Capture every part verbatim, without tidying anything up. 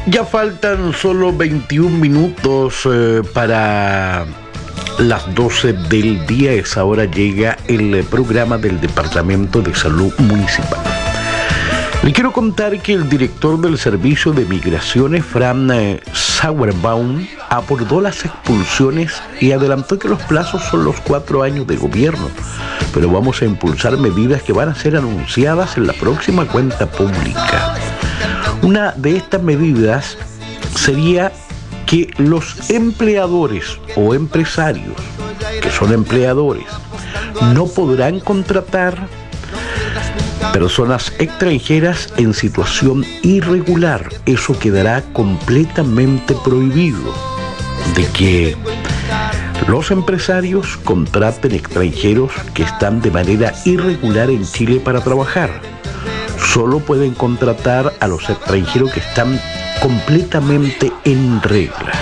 Ya faltan solo veintiún minutos eh, para las doce del día. A esa hora llega el programa del Departamento de Salud Municipal. Le quiero contar que el director del Servicio de Migraciones, Fran eh, Sauerbaum, abordó las expulsiones y adelantó que los plazos son los cuatro años de gobierno, pero vamos a impulsar medidas que van a ser anunciadas en la próxima cuenta pública. Una de estas medidas sería que los empleadores o empresarios, que son empleadores, no podrán contratar personas extranjeras en situación irregular. Eso quedará completamente prohibido, de que los empresarios contraten extranjeros que están de manera irregular en Chile para trabajar. Solo pueden contratar a los extranjeros que están completamente en regla.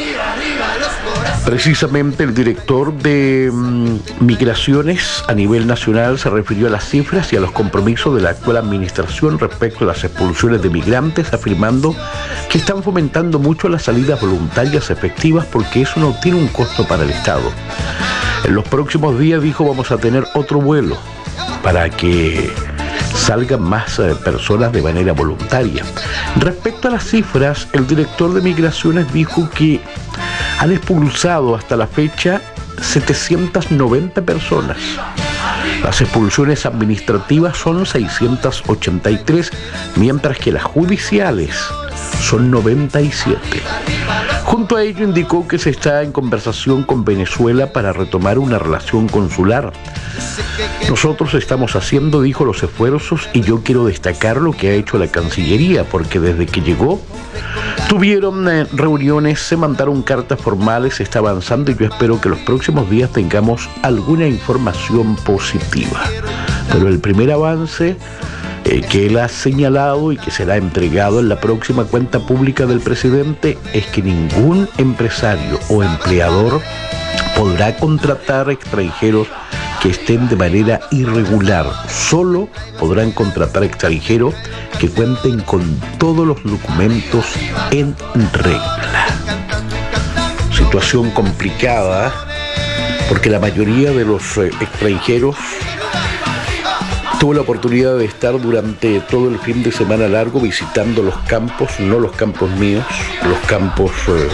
Precisamente el director de um, Migraciones a nivel nacional se refirió a las cifras y a los compromisos de la actual administración respecto a las expulsiones de migrantes, afirmando que están fomentando mucho las salidas voluntarias efectivas porque eso no tiene un costo para el Estado. En los próximos días, dijo, vamos a tener otro vuelo para que salgan más eh, personas de manera voluntaria. Respecto a las cifras, el director de Migraciones dijo que han expulsado hasta la fecha setecientas noventa personas. Las expulsiones administrativas son seiscientas ochenta y tres, mientras que las judiciales son noventa y siete. Junto a ello indicó que se está en conversación con Venezuela para retomar una relación consular. Nosotros estamos haciendo, dijo, los esfuerzos, y yo quiero destacar lo que ha hecho la Cancillería, porque desde que llegó tuvieron eh, reuniones, se mandaron cartas formales, se está avanzando y yo espero que los próximos días tengamos alguna información positiva. Pero el primer avance eh, que él ha señalado y que será entregado en la próxima cuenta pública del presidente es que ningún empresario o empleador podrá contratar extranjeros que estén de manera irregular. Solo podrán contratar extranjeros que cuenten con todos los documentos en regla. Situación complicada, porque la mayoría de los eh, extranjeros tuvo la oportunidad de estar durante todo el fin de semana largo visitando los campos, no los campos míos, los campos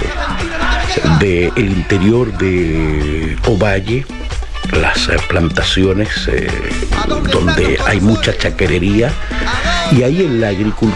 eh, del interior de Ovalle, las eh, plantaciones eh, donde hay mucha chacarería, y ahí en la agricultura